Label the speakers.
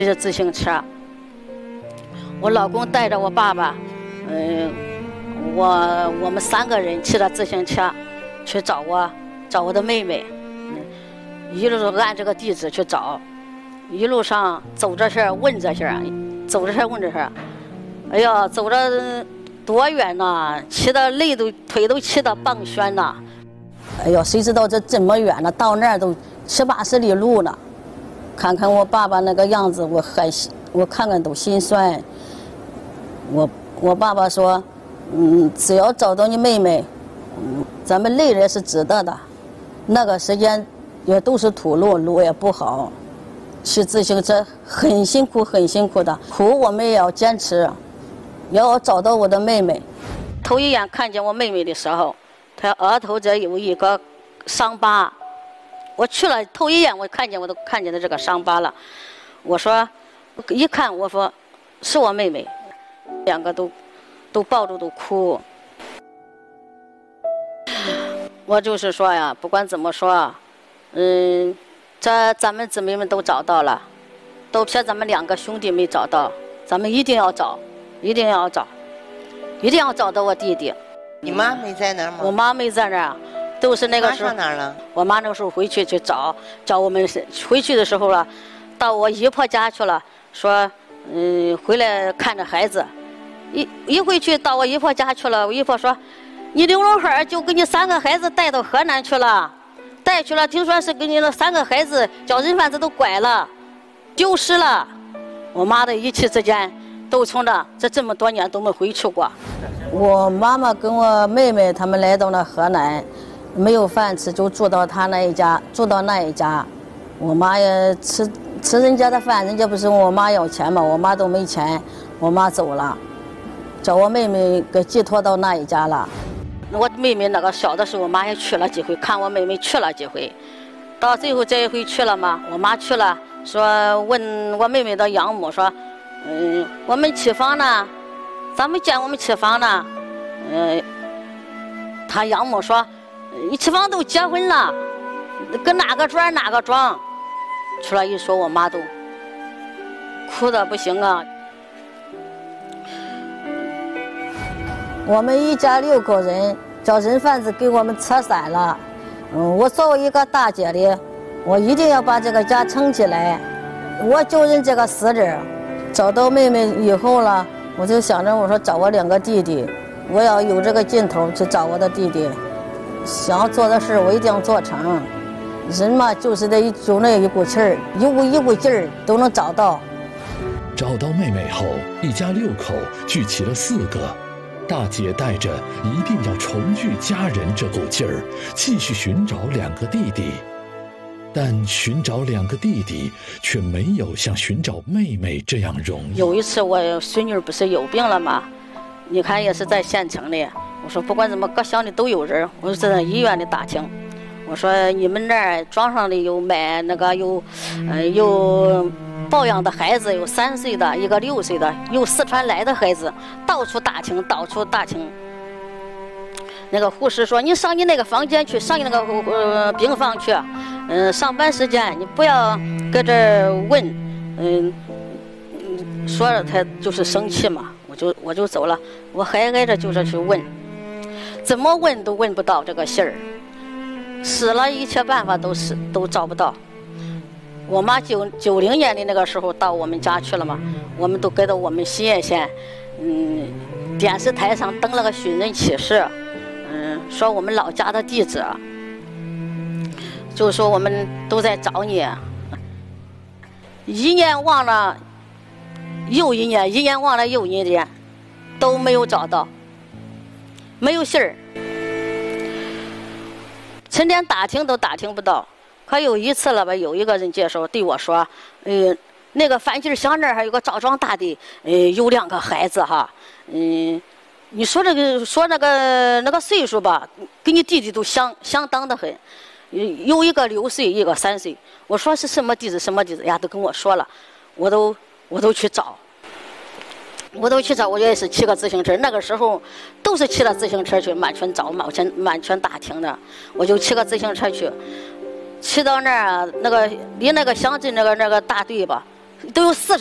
Speaker 1: 是自行车。我老公带着我爸爸，我们3个人骑着自行车去找我的妹妹，一路按这个地址去找，一路上走着些问着些，走着些问着些，哎呀，走着多远呐，骑的累都腿都骑得棒宣呐。哎呀，谁知道这么远呢？到那儿都70、80里路呢。看看我爸爸那个样子，我看看都心酸。我爸爸说，只要找到你妹妹，咱们累人是值得的。那个时间也都是土路，路也不好，骑自行车很辛苦很辛苦的，苦我们也要坚持，要找到我的妹妹。头一眼看见我妹妹的时候，她额头这有一个伤疤，我去了头一眼我都看见了这个伤疤了。我说一看，我说是我妹妹，2个都抱着都哭。我就是说呀，不管怎么说，这咱们姊妹们都找到了，都撇咱们2个兄弟没找到，咱们一定要找，一定要找到我弟弟。
Speaker 2: 你妈没在那儿吗？
Speaker 1: 我妈没在那儿，都是那个时候。
Speaker 2: 上哪儿了？
Speaker 1: 我妈那个时候回去找我们，回去的时候了，到我姨婆家去了，说回来看着孩子。一回去到我姨婆家去了，我姨婆说，你刘龙海就给你3个孩子带到河南去了，带去了，听说是给你那3个孩子叫人贩子都拐了，丢失了。我妈的一气之间都从这么多年都没回去过。我妈妈跟我妹妹他们来到了河南，没有饭吃，就住到那一家。我妈也吃人家的饭，人家不是问我妈要钱吗？我妈都没钱，我妈走了，叫我妹妹给寄托到那一家了。我妹妹那个小的时候，我妈也去了几回，看我妹妹去了几回。到最后这一回去了嘛，我妈去了，说问我妹妹的养母说，我们起房呢，咱们见我们起房呢。她养母说，你起房都结婚了，跟哪个庄哪个庄。出来一说，我妈都哭得不行啊。我们一家6口人，叫人贩子给我们扯散了。我作为一个大姐的，我一定要把这个家撑起来。我就认这个死人。找到妹妹以后了，我就想着，我说找我2个弟弟，我要有这个劲头去找我的弟弟。想要做的事，我一定要做成。人嘛，就是就那一股气儿，一股劲儿都能找到。
Speaker 3: 找到妹妹后，一家6口聚齐了4个。大姐带着一定要重聚家人这股劲儿，继续寻找2个弟弟。但寻找2个弟弟却没有像寻找妹妹这样容易。
Speaker 1: 有一次我孙女不是有病了吗？你看也是在县城里，我说不管怎么各乡里都有人，我就在医院里打听。我说你们那儿庄上里有买那个有抱养的孩子，有3岁的，一个6岁的，有四川来的孩子，到处打听。那个护士说，你上你那个房间去，上你那个病房去，上班时间你不要搁这儿问，说了他就是生气嘛，我就走了。我还挨着就是去问，怎么问都问不到这个信儿，使了一切办法都找不到。我妈90年的那个时候到我们家去了嘛，我们都给到我们西岳县，电视台上登了个寻人启事，说我们老家的地址，就说我们都在找你，一年忘了又一年，一年忘了又一年，都没有找到，没有信儿，成天打听都打听不到。可有一次了吧，有一个人介绍对我说，那个范金乡那儿还有个赵庄大的，有2个孩子哈，你说那个岁数吧，跟你弟弟都相当的很，有一个6岁，一个3岁。我说是什么地址呀，都跟我说了，我都去找。我也是骑个自行车，那个时候都是骑着自行车去满全找满全打听的，我就骑个自行车去。骑到那儿，离那个乡镇那个大队吧都有40